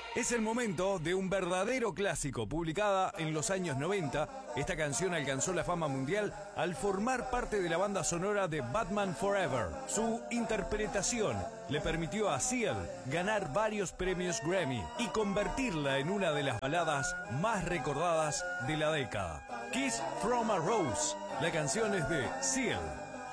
Es el momento de un verdadero clásico. Publicada en los años 90, esta canción alcanzó la fama mundial al formar parte de la banda sonora de Batman Forever. Su interpretación le permitió a Seal ganar varios premios Grammy y convertirla en una de las baladas más recordadas de la década. Kiss from a Rose. La canción es de Seal.